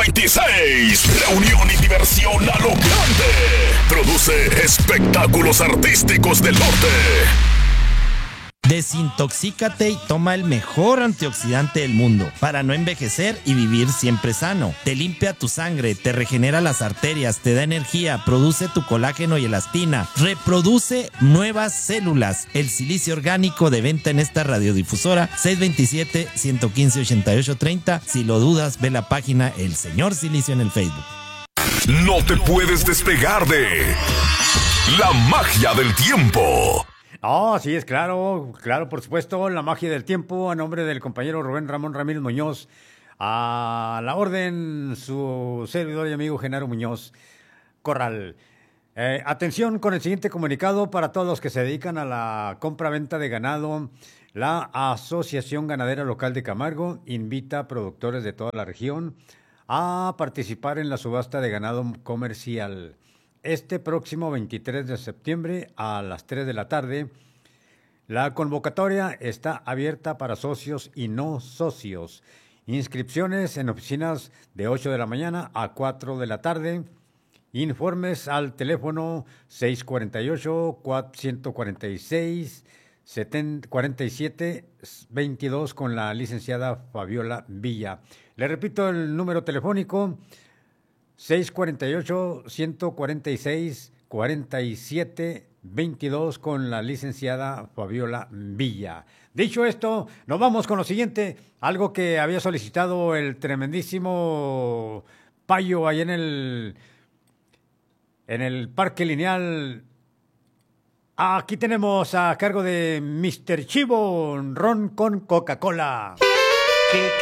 26. Reunión y diversión a lo grande. Produce espectáculos artísticos del norte. Desintoxícate y toma el mejor antioxidante del mundo para no envejecer y vivir siempre sano. Te limpia tu sangre, te regenera las arterias, te da energía, produce tu colágeno y elastina, reproduce nuevas células. El silicio orgánico de venta en esta radiodifusora 627-115-8830. Si lo dudas, ve la página El Señor Silicio en el Facebook. No te puedes despegar de la magia del tiempo. Oh, sí, es claro, por supuesto, la magia del tiempo, a nombre del compañero Rubén Ramón Ramírez Muñoz, a la orden, su servidor y amigo Genaro Muñoz Corral. Atención con el siguiente comunicado para todos los que se dedican a la compra-venta de ganado. La Asociación Ganadera Local de Camargo invita a productores de toda la región a participar en la subasta de ganado comercial. Este próximo 23 de septiembre a las 3 de la tarde, la convocatoria está abierta para socios y no socios. Inscripciones en oficinas de 8 de la mañana a 4 de la tarde. Informes al teléfono 648-146-4722 con la licenciada Fabiola Villa. Le repito el número telefónico: 648-146-4722 con la licenciada Fabiola Villa. Dicho esto, nos vamos con lo siguiente, algo que había solicitado el tremendísimo Payo ahí en el Parque Lineal. Aquí tenemos a cargo de Mr. Chivo, ron con Coca-Cola.